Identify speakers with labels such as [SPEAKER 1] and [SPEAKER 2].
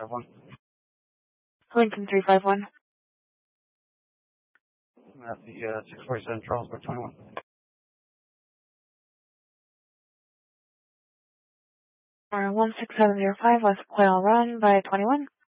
[SPEAKER 1] 351.
[SPEAKER 2] Lincoln 351.
[SPEAKER 1] At the 647 Charlesburg 21.
[SPEAKER 2] Or 16705 West Quail Run by 21.